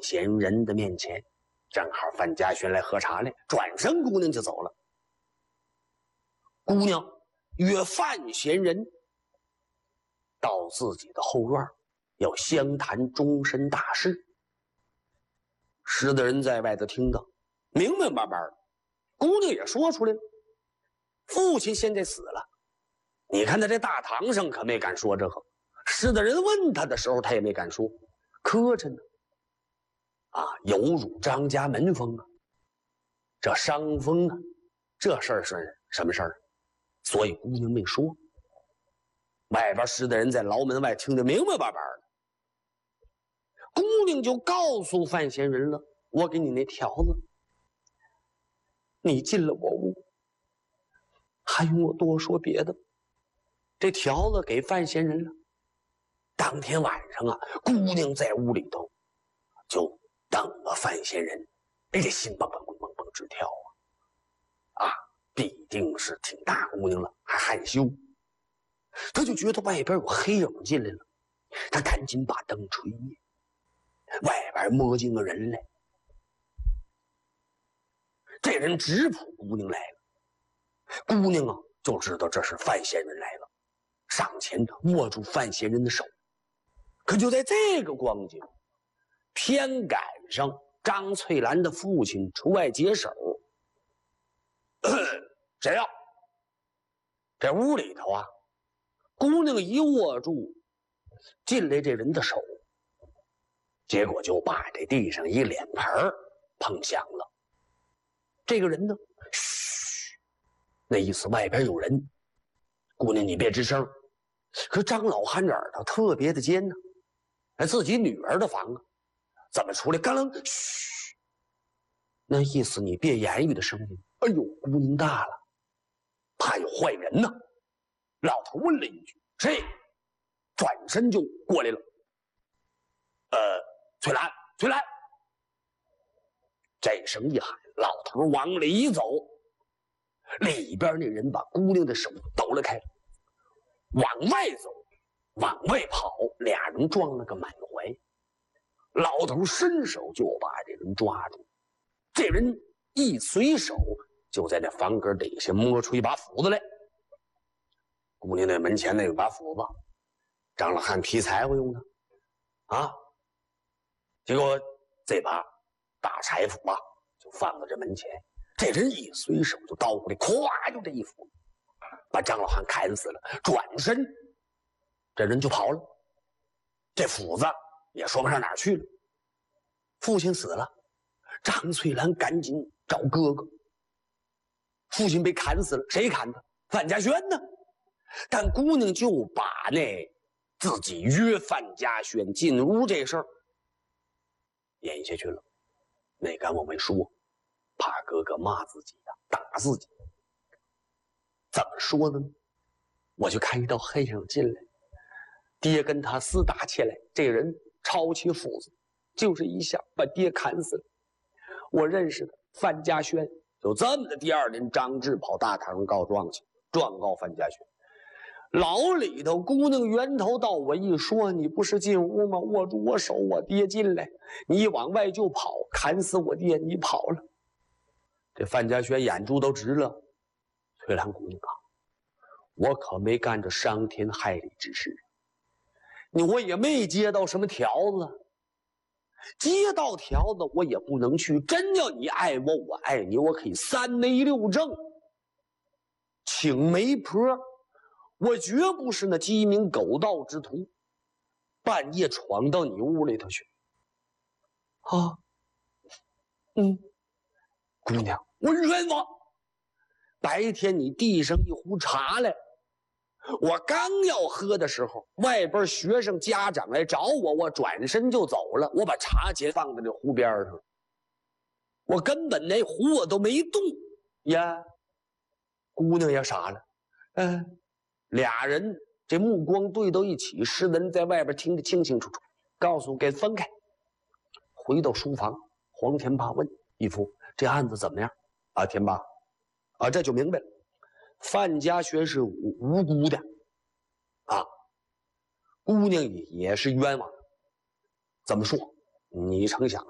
贤人的面前，正好范家轩来喝茶来，转身姑娘就走了。姑娘约范贤人到自己的后院，要相谈终身大事。识的人在外头听到明明白白的，姑娘也说出来了，父亲现在死了。你看他这大堂上可没敢说这个，识的人问他的时候他也没敢说，磕碜呢。有辱张家门风啊，这伤风啊，这事儿是什么事儿？所以姑娘没说。外边识的人在牢门外听得明明白白的，姑娘就告诉范闲人了：我给你那条子，你进了我屋，还用我多说别的？这条子给范闲人了。当天晚上啊，姑娘在屋里头就等了范闲人，这心蹦蹦蹦蹦蹦直跳必定是挺大姑娘了，还害羞。他就觉得外边有黑影进来了，他赶紧把灯吹灭，外边摸进个人来。这人直扑姑娘来了，姑娘就知道这是范闲人来了，上前握住范闲人的手。可就在这个光景，偏赶上张翠兰的父亲出外接手。谁呀？这屋里头姑娘一握住进来这人的手，结果就把这地上一脸盆碰响了。这个人呢，嘘，那意思外边有人。姑娘你别吱声。可张老汉这耳朵特别的尖呢，自己女儿的房怎么出来？嘎楞，嘘，那意思你别言语的声音。哎呦，姑娘大了，怕有坏人呢。老头问了一句：谁？转身就过来了。翠兰，翠兰。这声一喊，老头往里走，里边那人把姑娘的手抖了开，往外走，往外跑，俩人撞了个满怀。老头伸手就把这人抓住，这人一随手就在那房根底下摸出一把斧子来。姑娘那门前那有把斧子，张老汉劈柴火用的结果这把大柴斧就放到这门前，这人一随手就刀过来，咵就这一斧把张老汉砍死了。转身这人就跑了，这斧子也说不上哪儿去了。父亲死了，张翠兰赶紧找哥哥。父亲被砍死了，谁砍的？范家轩呢？但姑娘就把那自己约范家轩进屋这事儿咽下去了，没敢往外说，怕哥哥骂自己打自己。怎么说呢？我就看一道黑影进来，爹跟他厮打起来，这人抄起斧子就是一下把爹砍死了。我认识的范家轩，就这么的。第二年张志跑大堂上告状去，状告范家轩。牢里头姑娘源头到我一说，你不是进屋吗？握住我手，我爹进来，你往外就跑，砍死我爹，你跑了。这范家轩眼珠都直了。翠兰姑娘我可没干这伤天害理之事，我也没接到什么条子，接到条子我也不能去。真要你爱我，我爱你，我可以三媒六证，请媒婆。我绝不是那鸡鸣狗盗之徒，半夜闯到你屋里头去。姑娘，我冤枉。白天你递上一壶茶来，我刚要喝的时候，外边学生家长来找我，我转身就走了，我把茶钱放在这壶边上，我根本那壶我都没动呀。姑娘也傻了，俩人这目光对到一起，是的人在外边听得清清楚楚，告诉给分开。回到书房，黄天霸问义父：这案子怎么样？天霸这就明白了，范家轩是无辜的姑娘也是冤枉的。怎么说？你成想